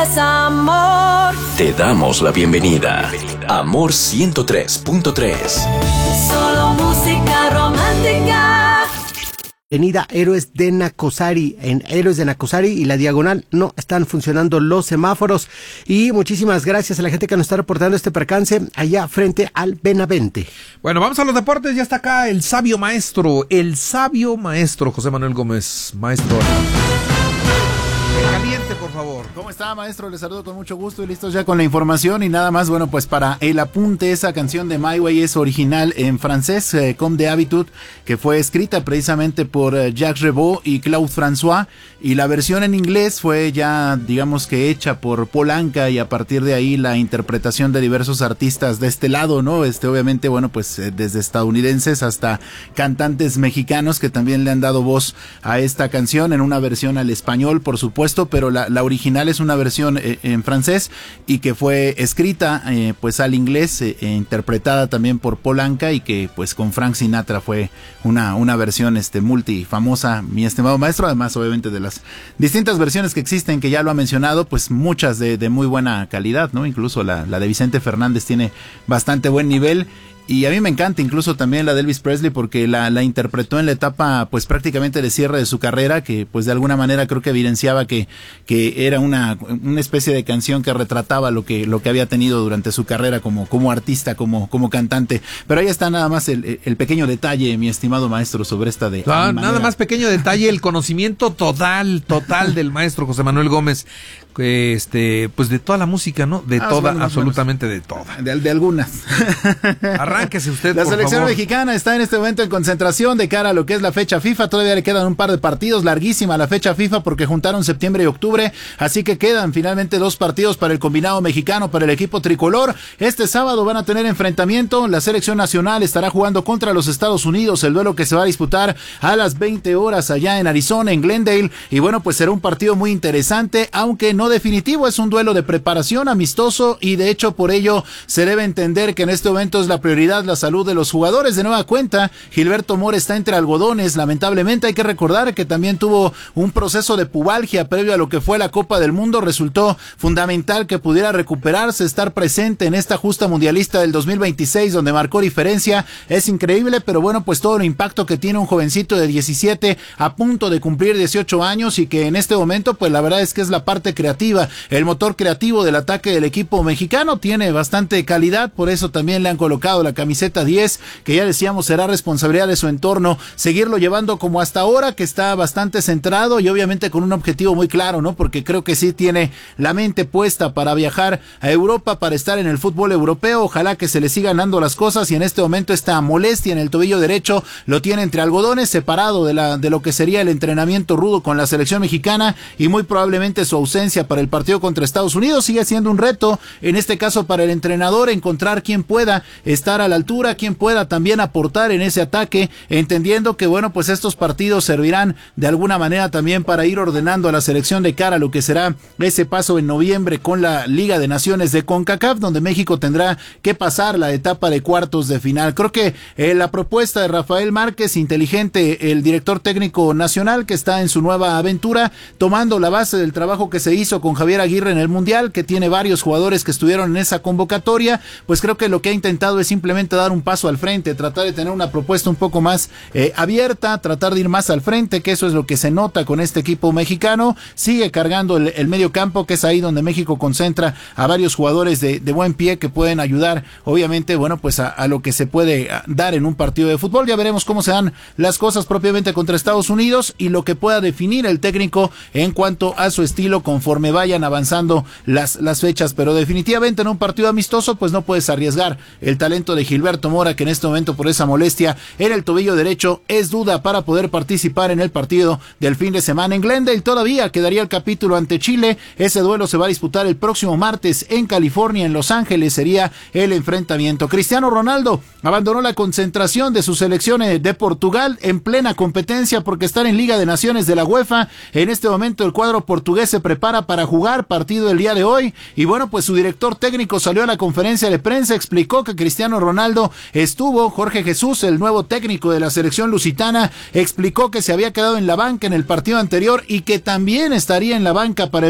Amor. Te damos la bienvenida. Amor 103.3. Solo música romántica. Avenida Héroes de Nacosari, en Héroes de Nacosari y la Diagonal no están funcionando los semáforos. Y muchísimas gracias a la gente que nos está reportando este percance allá frente al Benavente. Bueno, vamos a los deportes. Ya está acá el sabio maestro José Manuel Gómez. Maestro, caliente, por favor. ¿Cómo está, maestro? Les saludo con mucho gusto y listos ya con la información y nada más, bueno, pues para el apunte, esa canción de My Way es original en francés, Comme de Habitude, que fue escrita precisamente por Jacques Revaux y Claude François, y la versión en inglés fue ya, digamos que hecha por Paul Anka, y a partir de ahí la interpretación de diversos artistas de este lado, ¿no? Obviamente, bueno, pues desde estadounidenses hasta cantantes mexicanos que también le han dado voz a esta canción en una versión al español, por supuesto, pero la original es una versión en francés y que fue escrita pues al inglés, interpretada también por Paul Anka, y que pues con Frank Sinatra fue una versión multifamosa, mi estimado maestro, además obviamente de las distintas versiones que existen, que ya lo ha mencionado, pues muchas de muy buena calidad, ¿no? Incluso la de Vicente Fernández tiene bastante buen nivel. Y a mí me encanta incluso también la de Elvis Presley, porque la interpretó en la etapa pues prácticamente de cierre de su carrera, que pues de alguna manera creo que evidenciaba que era una especie de canción que retrataba lo que había tenido durante su carrera como artista, como cantante. Pero ahí está nada más el pequeño detalle, mi estimado maestro, sobre esta de... Nada más pequeño detalle, el conocimiento total del maestro José Manuel Gómez, pues de toda la música, ¿no? De toda, bueno, absolutamente de toda. De algunas. Arránquese usted, La por selección favor. mexicana está en este momento en concentración de cara a lo que es la fecha FIFA. Todavía le quedan un par de partidos, larguísima la fecha FIFA porque juntaron septiembre y octubre, así que quedan finalmente 2 partidos para el combinado mexicano, para el equipo tricolor. Este sábado van a tener enfrentamiento, la selección nacional estará jugando contra los Estados Unidos, el duelo que se va a disputar a las 20 horas allá en Arizona, en Glendale, y bueno, pues será un partido muy interesante, aunque no definitivo, es un duelo de preparación amistoso, y de hecho por ello se debe entender que en este momento es la prioridad la salud de los jugadores. De nueva cuenta, Gilberto Mora está entre algodones, lamentablemente. Hay que recordar que también tuvo un proceso de pubalgia previo a lo que fue la Copa del Mundo. Resultó fundamental que pudiera recuperarse, estar presente en esta justa mundialista del 2026 donde marcó diferencia. Es increíble, pero bueno, pues todo el impacto que tiene un jovencito de 17 a punto de cumplir 18 años, y que en este momento pues la verdad es que es la parte creativa, el motor creativo del ataque del equipo mexicano. Tiene bastante calidad, por eso también le han colocado la camiseta 10, que ya decíamos será responsabilidad de su entorno seguirlo llevando como hasta ahora, que está bastante centrado y obviamente con un objetivo muy claro, ¿no? Porque creo que sí tiene la mente puesta para viajar a Europa, para estar en el fútbol europeo. Ojalá que se le sigan dando las cosas, y en este momento esta molestia en el tobillo derecho lo tiene entre algodones, separado de lo que sería el entrenamiento rudo con la selección mexicana, y muy probablemente su ausencia para el partido contra Estados Unidos sigue siendo un reto, en este caso para el entrenador, encontrar quien pueda estar a la altura, quien pueda también aportar en ese ataque, entendiendo que bueno, pues estos partidos servirán de alguna manera también para ir ordenando a la selección de cara a lo que será ese paso en noviembre con la Liga de Naciones de CONCACAF, donde México tendrá que pasar la etapa de cuartos de final. Creo que la propuesta de Rafael Márquez, inteligente, el director técnico nacional, que está en su nueva aventura, tomando la base del trabajo que se hizo con Javier Aguirre en el Mundial, que tiene varios jugadores que estuvieron en esa convocatoria, pues creo que lo que ha intentado es simplemente dar un paso al frente, tratar de tener una propuesta un poco más abierta, tratar de ir más al frente, que eso es lo que se nota con este equipo mexicano. Sigue cargando el medio campo, que es ahí donde México concentra a varios jugadores de buen pie que pueden ayudar, obviamente, bueno, pues a lo que se puede dar en un partido de fútbol. Ya veremos cómo se dan las cosas propiamente contra Estados Unidos y lo que pueda definir el técnico en cuanto a su estilo conforme vayan avanzando las fechas, pero definitivamente en un partido amistoso pues no puedes arriesgar el talento de Gilberto Mora, que en este momento por esa molestia en el tobillo derecho es duda para poder participar en el partido del fin de semana en Glendale. Todavía quedaría el capítulo ante Chile. Ese duelo se va a disputar el próximo martes en California, en Los Ángeles sería el enfrentamiento. Cristiano Ronaldo abandonó la concentración de su selección de Portugal en plena competencia porque están en Liga de Naciones de la UEFA. En este momento el cuadro portugués se prepara para jugar partido el día de hoy, y bueno, pues su director técnico salió a la conferencia de prensa, explicó que Cristiano Ronaldo estuvo, Jorge Jesús, el nuevo técnico de la selección lusitana, explicó que se había quedado en la banca en el partido anterior y que también estaría en la banca para